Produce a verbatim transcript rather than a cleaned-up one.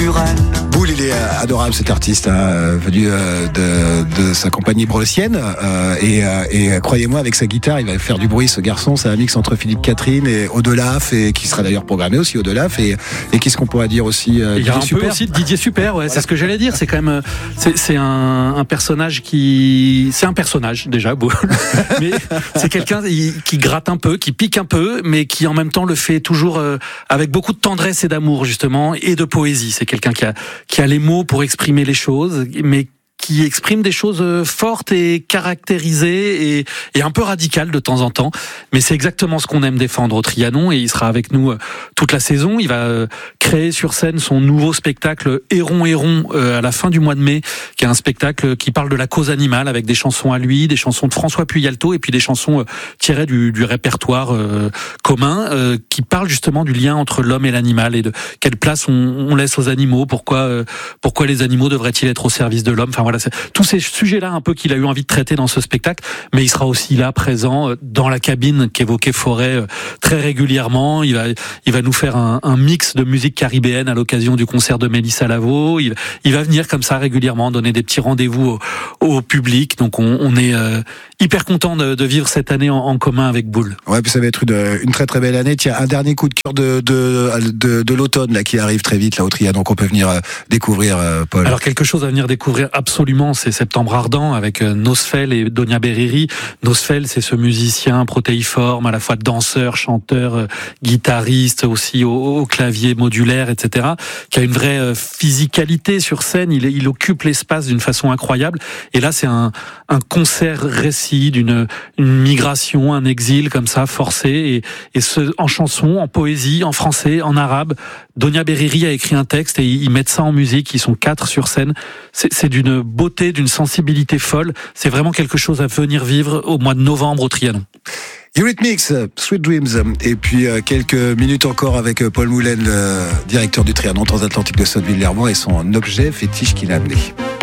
naturel. Boule, il est adorable cet artiste, hein, venu euh, de, de sa compagnie brosienne. Euh, et, euh, et croyez-moi, avec sa guitare, il va faire du bruit, ce garçon. C'est un mix entre Philippe Catherine et Audelaf, et qui sera d'ailleurs programmé aussi Audelaf. Et, et qu'est-ce qu'on pourrait dire aussi euh, Il y a un Super. peu aussi de Didier Super, ouais, voilà. C'est ce que j'allais dire. C'est quand même, c'est, c'est un, un personnage qui, c'est un personnage déjà, Boule. Mais c'est quelqu'un qui gratte un peu, qui pique un peu, mais qui en même temps le fait toujours euh, avec beaucoup de tendresse et d'amour justement, et de poésie. C'est quelqu'un qui a qui a les mots pour exprimer les choses, mais qui exprime des choses fortes et caractérisées et, et un peu radicales de temps en temps. Mais c'est exactement ce qu'on aime défendre au Trianon, et il sera avec nous toute la saison. Il va créer sur scène son nouveau spectacle Héron Héron à la fin du mois de mai, qui est un spectacle qui parle de la cause animale avec des chansons à lui, des chansons de François Puyalto et puis des chansons tirées du, du répertoire euh, commun euh, qui parlent justement du lien entre l'homme et l'animal et de quelle place on, on laisse aux animaux, pourquoi, euh, pourquoi les animaux devraient-ils être au service de l'homme. Enfin voilà, c'est tous ces sujets-là un peu qu'il a eu envie de traiter dans ce spectacle, mais il sera aussi là présent dans la cabine qu'évoquait Forêt très régulièrement. Il va, il va nous faire un, un mix de musique caribéenne à l'occasion du concert de Mélissa Lavo. Il, il va venir comme ça régulièrement donner des petits rendez-vous au, au public. Donc on, on est euh, hyper content de, de vivre cette année en, en commun avec Boule. Ouais, puis ça va être une, une très très belle année. Tiens, un dernier coup de cœur de de, de, de l'automne là qui arrive très vite là au Trianon, qu'on peut venir euh, découvrir, euh, Paul. Alors quelque chose à venir découvrir absolument, c'est Septembre Ardent avec euh, Nosfell et Donia Beriri. Nosfell, c'est ce musicien protéiforme, à la fois danseur, chanteur, euh, guitariste, aussi au, au clavier modulaire, et cetera, qui a une vraie euh, physicalité sur scène. Il, il occupe l'espace d'une façon incroyable. Et là, c'est un, un concert récit d'une une migration, un exil comme ça, forcé, et, et ce, en chanson, en poésie, en français, en arabe. Donia Beriri a écrit un texte et ils mettent ça en musique. Ils sont quatre sur scène. C'est, c'est d'une beauté, d'une sensibilité folle. C'est vraiment quelque chose à venir vivre au mois de novembre au Trianon. Eurythmics, Sweet Dreams, et puis euh, quelques minutes encore avec euh, Paul Moulin, le directeur du Trianon transatlantique de Sotteville-Lermont, et son objet fétiche qu'il a amené.